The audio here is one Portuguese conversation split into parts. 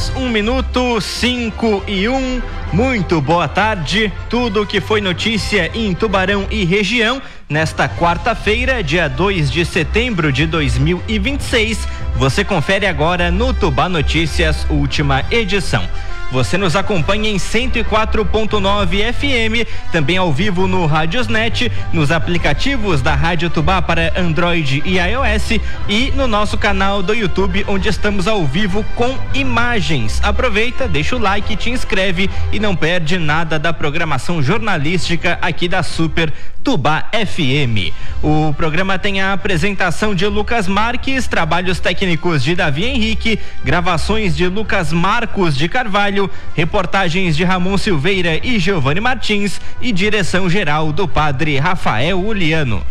horas, 1 minuto, 5:01. Muito boa tarde. Tudo o que foi notícia em Tubarão e região nesta quarta-feira, dia 2 de setembro de 2026. Você confere agora no Tubá Notícias, última edição. Você nos acompanha em 104.9 FM, também ao vivo no Radiosnet, nos aplicativos da Rádio Tubá para Android e iOS e no nosso canal do YouTube, onde estamos ao vivo com imagens. Aproveita, deixa o like, te inscreve e não perde nada da programação jornalística aqui da Super Tubá FM. O programa tem a apresentação de Lucas Marques, trabalhos técnicos de Davi Henrique, gravações de Lucas Marcos de Carvalho, reportagens de Ramon Silveira e Giovanni Martins e direção geral do padre Rafael Uliano.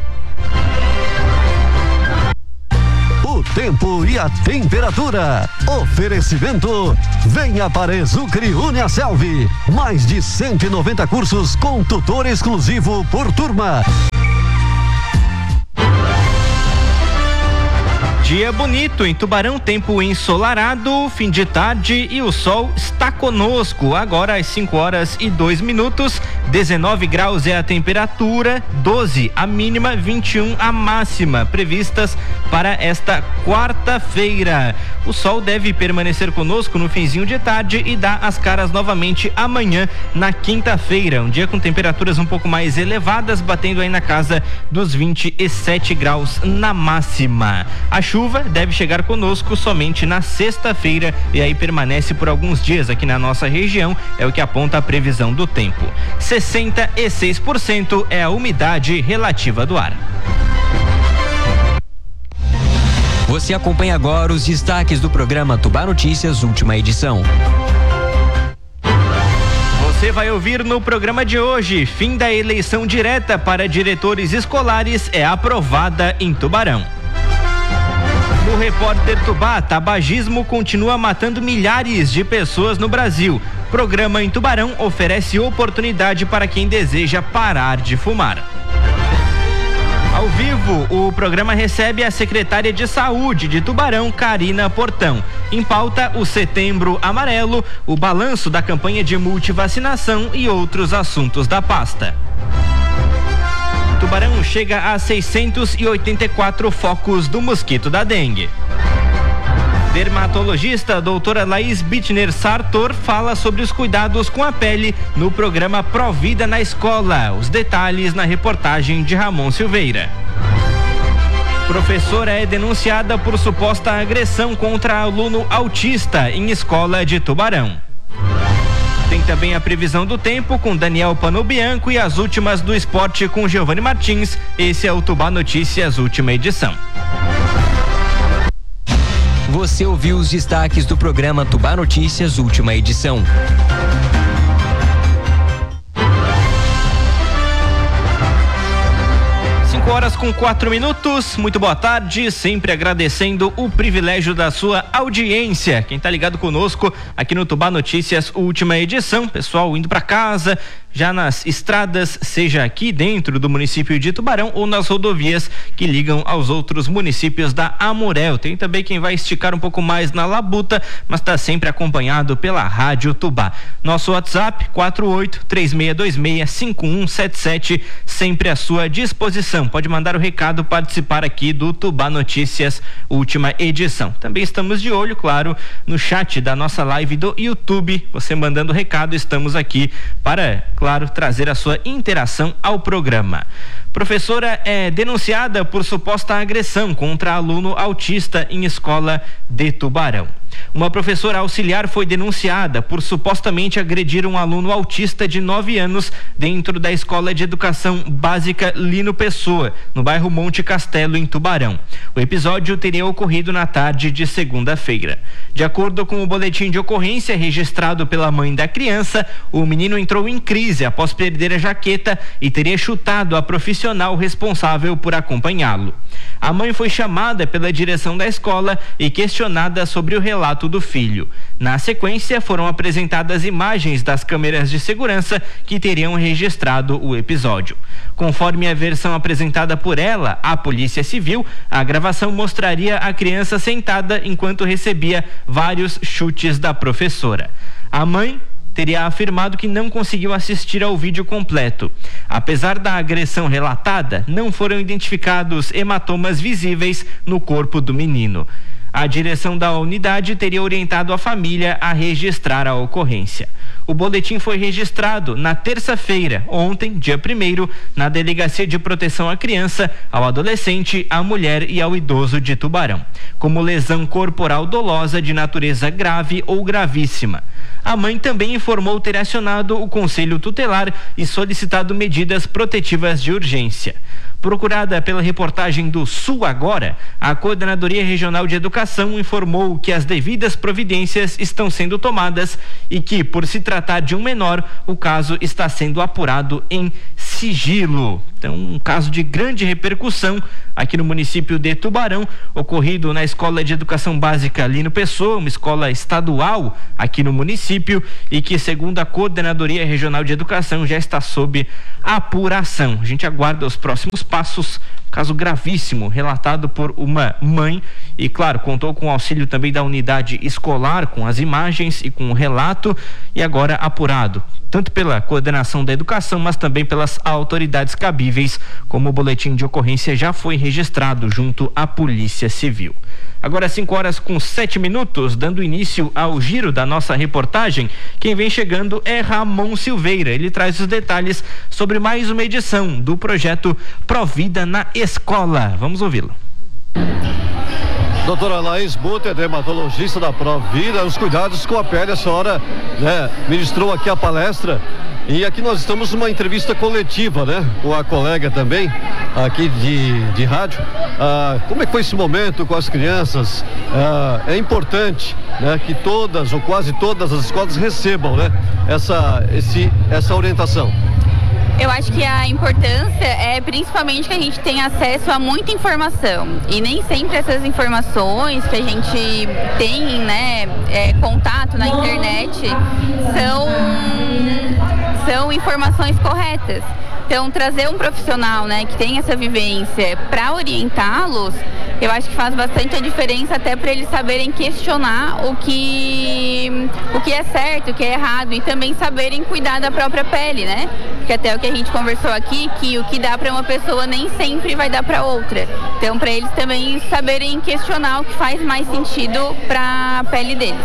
O tempo e a temperatura. Oferecimento: venha para Exucre Uniaselv. Mais de 190 cursos com tutor exclusivo por turma. Dia bonito em Tubarão, tempo ensolarado, fim de tarde e o sol está conosco. Agora às 5:02, 19 graus é a temperatura, 12 a mínima, 21 a máxima, previstas para esta quarta-feira. O sol deve permanecer conosco no finzinho de tarde e dar as caras novamente amanhã, na quinta-feira. Um dia com temperaturas um pouco mais elevadas, batendo aí na casa dos 27 graus na máxima. A chuva deve chegar conosco somente na sexta-feira e aí permanece por alguns dias aqui na nossa região, é o que aponta a previsão do tempo. 66% é a umidade relativa do ar. Você acompanha agora os destaques do programa Tubá Notícias, última edição. Você vai ouvir no programa de hoje: fim da eleição direta para diretores escolares é aprovada em Tubarão. No Repórter Tubá, tabagismo continua matando milhares de pessoas no Brasil. Programa em Tubarão oferece oportunidade para quem deseja parar de fumar. Ao vivo, o programa recebe a secretária de Saúde de Tubarão, Karina Portão. Em pauta, o Setembro Amarelo, o balanço da campanha de multivacinação e outros assuntos da pasta. Tubarão chega a 684 focos do mosquito da dengue. Dermatologista doutora Laís Bittner Sartor fala sobre os cuidados com a pele no programa Provida na Escola. Os detalhes na reportagem de Ramon Silveira. Professora é denunciada por suposta agressão contra aluno autista em escola de Tubarão. Tem também a previsão do tempo com Daniel Panobianco e as últimas do esporte com Giovanni Martins. Esse é o Tubá Notícias, última edição. Você ouviu os destaques do programa Tubá Notícias, última edição. 5:04. Muito boa tarde, sempre agradecendo o privilégio da sua audiência. Quem tá ligado conosco aqui no Tubá Notícias, última edição, pessoal indo para casa, já nas estradas, seja aqui dentro do município de Tubarão ou nas rodovias que ligam aos outros municípios da Amurel. Tem também quem vai esticar um pouco mais na labuta, mas está sempre acompanhado pela Rádio Tubá. Nosso WhatsApp 4836265177, sempre à sua disposição. Pode mandar o recado, participar aqui do Tubá Notícias, última edição. Também estamos de olho, claro, no chat da nossa live do YouTube. Você mandando recado, estamos aqui para, claro, trazer a sua interação ao programa. Professora é denunciada por suposta agressão contra aluno autista em escola de Tubarão. Uma professora auxiliar foi denunciada por supostamente agredir um aluno autista de 9 anos dentro da Escola de Educação Básica Lino Pessoa, no bairro Monte Castelo, em Tubarão. O episódio teria ocorrido na tarde de segunda-feira. De acordo com o boletim de ocorrência registrado pela mãe da criança, o menino entrou em crise após perder a jaqueta e teria chutado a profissional responsável por acompanhá-lo. A mãe foi chamada pela direção da escola e questionada sobre o relato fato do filho. Na sequência, foram apresentadas imagens das câmeras de segurança que teriam registrado o episódio. Conforme a versão apresentada por ela à Polícia Civil, a gravação mostraria a criança sentada enquanto recebia vários chutes da professora. A mãe teria afirmado que não conseguiu assistir ao vídeo completo. Apesar da agressão relatada, não foram identificados hematomas visíveis no corpo do menino. A direção da unidade teria orientado a família a registrar a ocorrência. O boletim foi registrado na terça-feira, ontem, dia 1º, na Delegacia de Proteção à Criança, ao Adolescente, à Mulher e ao Idoso de Tubarão, como lesão corporal dolosa de natureza grave ou gravíssima. A mãe também informou ter acionado o Conselho Tutelar e solicitado medidas protetivas de urgência. Procurada pela reportagem do Sul Agora, a Coordenadoria Regional de Educação informou que as devidas providências estão sendo tomadas e que, por se tratar de um menor, o caso está sendo apurado em sigilo. Então, um caso de grande repercussão aqui no município de Tubarão, ocorrido na Escola de Educação Básica Lino Pessoa, uma escola estadual aqui no município, e que, segundo a Coordenadoria Regional de Educação, já está sob apuração. A gente aguarda os próximos passos. Caso gravíssimo, relatado por uma mãe e, claro, contou com o auxílio também da unidade escolar, com as imagens e com o relato, e agora apurado, tanto pela coordenação da educação, mas também pelas autoridades cabíveis, como o boletim de ocorrência já foi registrado junto à Polícia Civil. Agora 5:07, dando início ao giro da nossa reportagem. Quem vem chegando é Ramon Silveira. Ele traz os detalhes sobre mais uma edição do projeto Provida na Escola. Vamos ouvi-lo. Doutora Laís Buter, dermatologista da Provida, os cuidados com a pele. A senhora, ministrou aqui a palestra. E aqui nós estamos numa entrevista coletiva, com a colega também, aqui de rádio. Como é que foi esse momento com as crianças? É importante, que todas ou quase todas as escolas recebam, essa orientação. Eu acho que a importância é principalmente que a gente tenha acesso a muita informação, e nem sempre essas informações que a gente tem, contato na internet são informações corretas. Então, trazer um profissional, que tem essa vivência para orientá-los, eu acho que faz bastante a diferença, até para eles saberem questionar o que é certo, o que é errado, e também saberem cuidar da própria pele, Porque até o que a gente conversou aqui, que o que dá para uma pessoa nem sempre vai dar para outra. Então, para eles também saberem questionar o que faz mais sentido para a pele deles.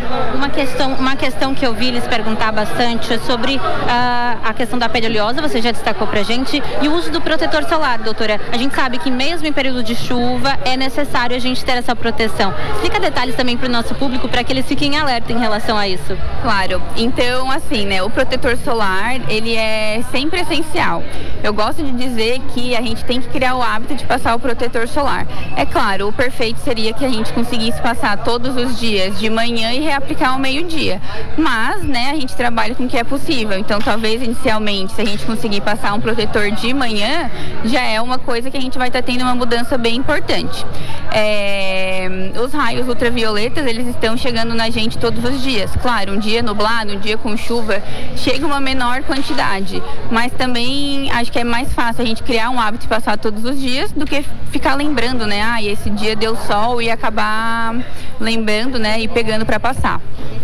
Uma questão que eu vi eles perguntar bastante é sobre a questão da pele oleosa, você já destacou pra gente, e o uso do protetor solar, doutora. A gente sabe que mesmo em período de chuva é necessário a gente ter essa proteção. Explica detalhes também para o nosso público, para que eles fiquem alerta em relação a isso. Claro. Então, assim, o protetor solar, ele é sempre essencial. Eu gosto de dizer que a gente tem que criar o hábito de passar o protetor solar. É claro, o perfeito seria que a gente conseguisse passar todos os dias de manhã e reaplicar ao meio-dia. Mas, a gente trabalha com o que é possível. Então, talvez inicialmente, se a gente conseguir passar um protetor de manhã, já é uma coisa que a gente vai estar tendo uma mudança bem importante. Os raios ultravioletas, eles estão chegando na gente todos os dias. Claro, um dia nublado, um dia com chuva, chega uma menor quantidade. Mas também acho que é mais fácil a gente criar um hábito de passar todos os dias do que ficar lembrando, esse dia deu sol, e acabar lembrando, e pegando para passar.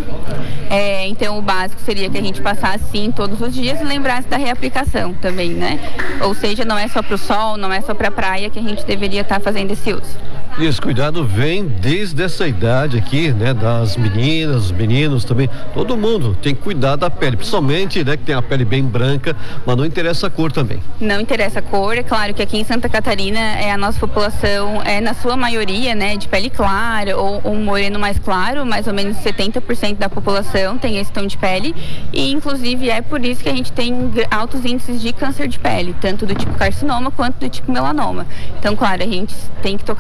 Então o básico seria que a gente passasse sim todos os dias e lembrasse da reaplicação também, Ou seja, não é só para o sol, não é só para a praia que a gente deveria estar fazendo esse uso. E esse cuidado vem desde essa idade aqui, das meninas, os meninos também. Todo mundo tem que cuidar da pele, principalmente, que tem a pele bem branca, mas não interessa a cor também. Não interessa a cor, é claro que aqui em Santa Catarina a nossa população na sua maioria, de pele clara ou um moreno mais claro, mais ou menos 70% da população tem esse tom de pele, e inclusive é por isso que a gente tem altos índices de câncer de pele, tanto do tipo carcinoma quanto do tipo melanoma. Então, claro, a gente tem que tocar nesse assunto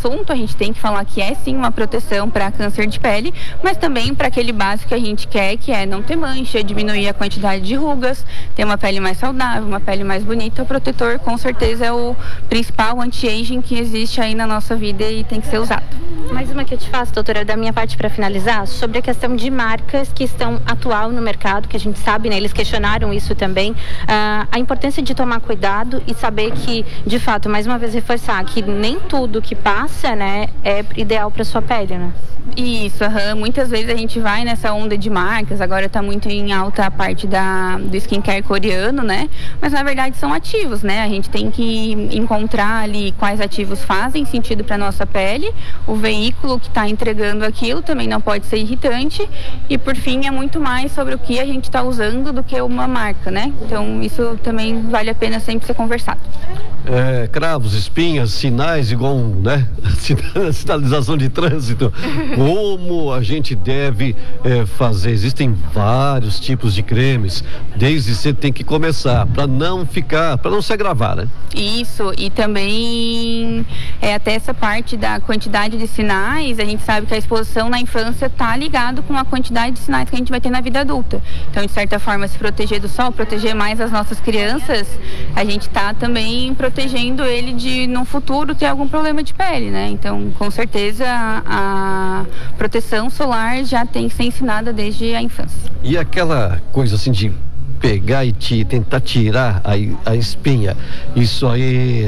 assunto, a gente tem que falar que é sim uma proteção para câncer de pele, mas também para aquele básico que a gente quer, que é não ter mancha, diminuir a quantidade de rugas, ter uma pele mais saudável, uma pele mais bonita. O protetor com certeza é o principal anti-aging que existe aí na nossa vida e tem que ser usado. Mais uma que eu te faço, doutora, da minha parte para finalizar, sobre a questão de marcas que estão atual no mercado, que a gente sabe, né, eles questionaram isso também, a importância de tomar cuidado e saber que, de fato, mais uma vez reforçar que nem tudo que passa, né, é ideal para sua pele, né? Isso, muitas vezes a gente vai nessa onda de marcas, agora está muito em alta a parte do skincare coreano, né? Mas na verdade são ativos, né? A gente tem que encontrar ali quais ativos fazem sentido para nossa pele, o veículo que está entregando aquilo também não pode ser irritante e por fim é muito mais sobre o que a gente está usando do que uma marca, né? Então isso também vale a pena sempre ser conversado. Cravos, espinhas, sinais igual, né? Sinalização de trânsito. Como a gente deve fazer? Existem vários tipos de cremes. Desde cedo tem que começar para não se agravar, né? Isso, e também até essa parte da quantidade de sinais, a gente sabe que a exposição na infância está ligado com a quantidade de sinais que a gente vai ter na vida adulta. Então, de certa forma, se proteger do sol, proteger mais as nossas crianças, a gente está também protegendo ele de, no futuro, ter algum problema de pele, né? Então, com certeza, a proteção solar já tem que ser ensinada desde a infância. E aquela coisa assim de pegar e tentar tirar a espinha, isso aí